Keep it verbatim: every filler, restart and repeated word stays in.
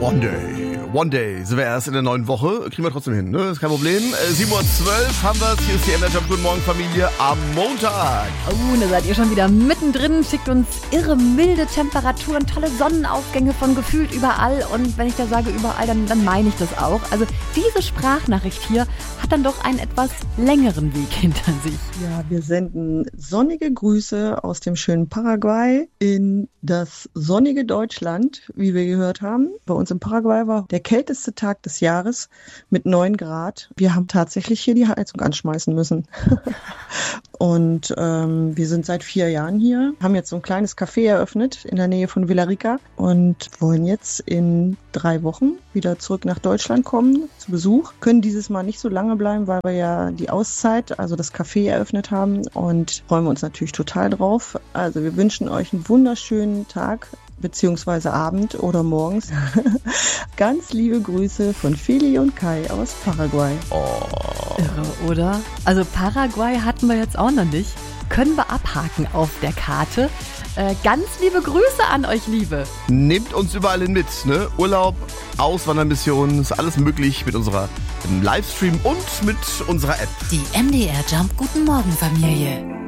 One Day, One Day, sind wir erst in der neuen Woche, kriegen wir trotzdem hin, ne? Ist kein Problem. Äh, sieben Uhr zwölf haben wir es, hier ist die Energy. Guten Morgen Familie am Montag. Oh, da seid ihr schon wieder mittendrin, schickt uns irre milde Temperaturen, tolle Sonnenaufgänge von gefühlt überall und wenn ich da sage überall, dann, dann meine ich das auch. Also diese Sprachnachricht hier hat dann doch einen etwas längeren Weg hinter sich. Ja, wir senden sonnige Grüße aus dem schönen Paraguay in das sonnige Deutschland, wie wir gehört haben. Bei uns in Paraguay war der kälteste Tag des Jahres mit neun Grad. Wir haben tatsächlich hier die Heizung anschmeißen müssen. Und ähm, wir sind seit vier Jahren hier, haben jetzt so ein kleines Café eröffnet in der Nähe von Villarrica und wollen jetzt in drei Wochen wieder zurück nach Deutschland kommen zu Besuch. Können dieses Mal nicht so lange bleiben, weil wir ja die Auszeit, also das Café eröffnet haben und freuen wir uns natürlich total drauf. Also wir wünschen euch einen wunderschönen Tag beziehungsweise Abend oder morgens. Ganz liebe Grüße von Feli und Kai aus Paraguay. Oh. Irre, oder? Also Paraguay hatten wir jetzt auch noch nicht. Können wir abhaken auf der Karte. Äh, ganz liebe Grüße an euch, Liebe. Nehmt uns überall hin mit, ne? Urlaub, Auswandermission, ist alles möglich mit unserer im Livestream und mit unserer App. Die M D R Jump Guten Morgen Familie.